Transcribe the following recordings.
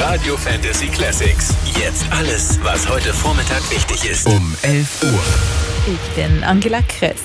Radio Fantasy Classics. Jetzt alles, was heute Vormittag wichtig ist. Um 11 Uhr. Ich bin Angela Kress.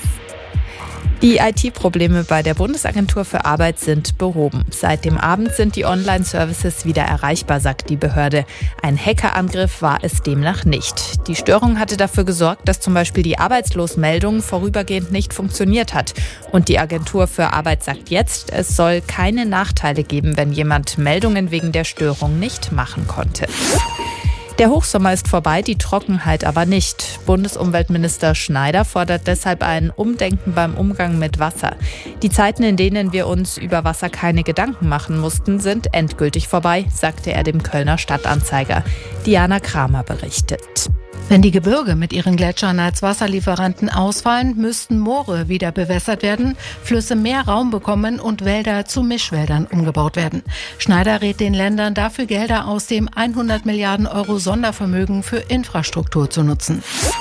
Die IT-Probleme bei der Bundesagentur für Arbeit sind behoben. Seit dem Abend sind die Online-Services wieder erreichbar, sagt die Behörde. Ein Hackerangriff war es demnach nicht. Die Störung hatte dafür gesorgt, dass zum Beispiel die Arbeitslosmeldung vorübergehend nicht funktioniert hat. Und die Agentur für Arbeit sagt jetzt, es soll keine Nachteile geben, wenn jemand Meldungen wegen der Störung nicht machen konnte. Der Hochsommer ist vorbei, die Trockenheit aber nicht. Bundesumweltminister Schneider fordert deshalb ein Umdenken beim Umgang mit Wasser. Die Zeiten, in denen wir uns über Wasser keine Gedanken machen mussten, sind endgültig vorbei, sagte er dem Kölner Stadtanzeiger. Diana Kramer berichtet. Wenn die Gebirge mit ihren Gletschern als Wasserlieferanten ausfallen, müssten Moore wieder bewässert werden, Flüsse mehr Raum bekommen und Wälder zu Mischwäldern umgebaut werden. Schneider rät den Ländern dafür, Gelder aus dem 100 Milliarden Euro Sondervermögen für Infrastruktur zu nutzen.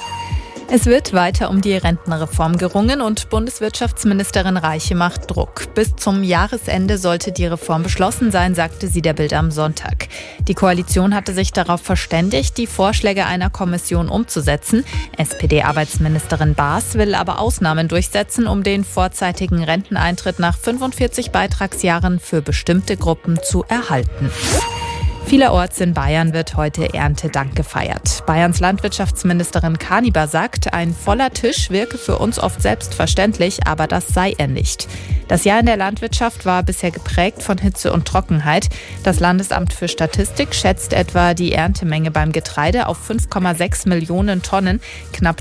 Es wird weiter um die Rentenreform gerungen und Bundeswirtschaftsministerin Reiche macht Druck. Bis zum Jahresende sollte die Reform beschlossen sein, sagte sie der Bild am Sonntag. Die Koalition hatte sich darauf verständigt, die Vorschläge einer Kommission umzusetzen. SPD-Arbeitsministerin Baas will aber Ausnahmen durchsetzen, um den vorzeitigen Renteneintritt nach 45 Beitragsjahren für bestimmte Gruppen zu erhalten. Vielerorts in Bayern wird heute Erntedank gefeiert. Bayerns Landwirtschaftsministerin Kaniber sagt, ein voller Tisch wirke für uns oft selbstverständlich, aber das sei er nicht. Das Jahr in der Landwirtschaft war bisher geprägt von Hitze und Trockenheit. Das Landesamt für Statistik schätzt etwa die Erntemenge beim Getreide auf 5,6 Millionen Tonnen, knapp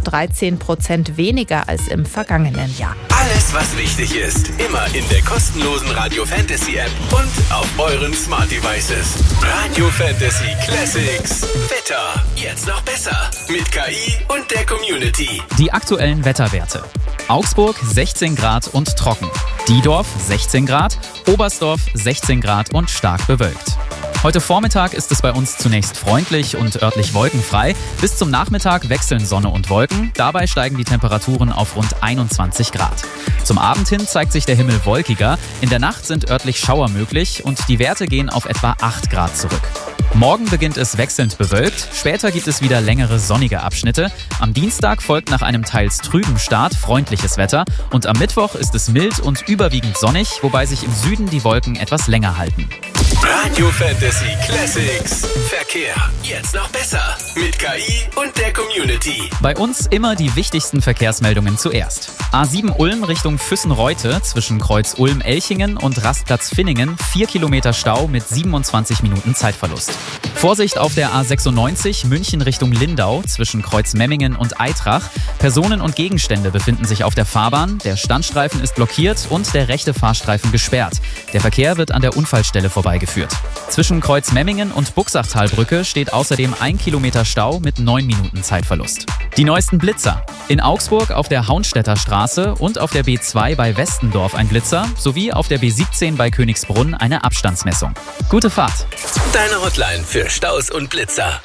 13% weniger als im vergangenen Jahr. Alles, was wichtig ist, immer in der kostenlosen Radio Fantasy App und auf euren Smart Devices. Radio Fantasy Classics. Wetter. Jetzt noch besser. Mit KI und der Community. Die aktuellen Wetterwerte. Augsburg 16 Grad und trocken. Diedorf 16 Grad, Oberstdorf 16 Grad und stark bewölkt. Heute Vormittag ist es bei uns zunächst freundlich und örtlich wolkenfrei. Bis zum Nachmittag wechseln Sonne und Wolken. Dabei steigen die Temperaturen auf rund 21 Grad. Zum Abend hin zeigt sich der Himmel wolkiger. In der Nacht sind örtlich Schauer möglich und die Werte gehen auf etwa 8 Grad zurück. Morgen beginnt es wechselnd bewölkt, später gibt es wieder längere sonnige Abschnitte. Am Dienstag folgt nach einem teils trüben Start freundliches Wetter und am Mittwoch ist es mild und überwiegend sonnig, wobei sich im Süden die Wolken etwas länger halten. Radio Fantasy Classics. Verkehr. Jetzt noch besser. Mit KI und der Community. Bei uns immer die wichtigsten Verkehrsmeldungen zuerst. A7 Ulm Richtung Füssen-Reute zwischen Kreuz Ulm-Elchingen und Rastplatz Finningen 4 Kilometer Stau mit 27 Minuten Zeitverlust. Vorsicht auf der A96 München Richtung Lindau zwischen Kreuz Memmingen und Aitrach. Personen und Gegenstände befinden sich auf der Fahrbahn. Der Standstreifen ist blockiert und der rechte Fahrstreifen gesperrt. Der Verkehr wird an der Unfallstelle vorbeigeführt. Zwischen Kreuz Memmingen und Buxachtalbrücke steht außerdem 1 Kilometer Stau mit 9 Minuten Zeitverlust. Die neuesten Blitzer. In Augsburg auf der Haunstädter Straße und auf der B2 bei Westendorf ein Blitzer sowie auf der B17 bei Königsbrunn eine Abstandsmessung. Gute Fahrt. Deine Hotline für Staus und Blitzer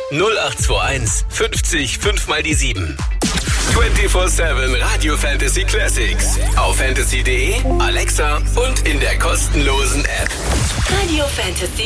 0821 50 5 mal die 7. 24/7 Radio Fantasy Classics. Auf fantasy.de, Alexa und in der kostenlosen App. Radio Fantasy